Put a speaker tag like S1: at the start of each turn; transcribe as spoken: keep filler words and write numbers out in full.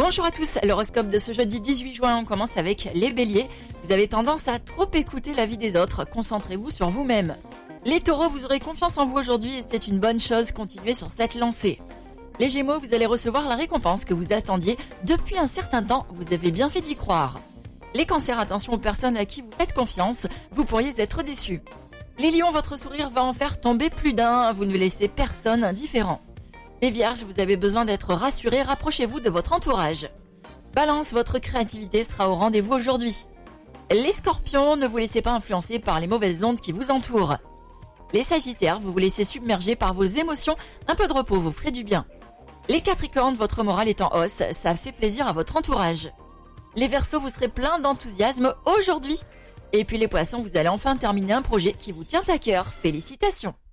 S1: Bonjour à tous, l'horoscope de ce jeudi dix-huit juin, on commence avec les béliers. Vous avez tendance à trop écouter l'avis des autres, concentrez-vous sur vous-même. Les taureaux, vous aurez confiance en vous aujourd'hui et c'est une bonne chose, continuez sur cette lancée. Les gémeaux, vous allez recevoir la récompense que vous attendiez depuis un certain temps, vous avez bien fait d'y croire. Les cancers, attention aux personnes à qui vous faites confiance, vous pourriez être déçus. Les lions, votre sourire va en faire tomber plus d'un, vous ne laissez personne indifférent. Les vierges, vous avez besoin d'être rassurés, rapprochez-vous de votre entourage. Balance, votre créativité sera au rendez-vous aujourd'hui. Les scorpions, ne vous laissez pas influencer par les mauvaises ondes qui vous entourent. Les sagittaires, vous vous laissez submerger par vos émotions, un peu de repos vous ferait du bien. Les capricornes, votre morale est en hausse, ça fait plaisir à votre entourage. Les verseaux, vous serez plein d'enthousiasme aujourd'hui. Et puis les poissons, vous allez enfin terminer un projet qui vous tient à cœur, félicitations.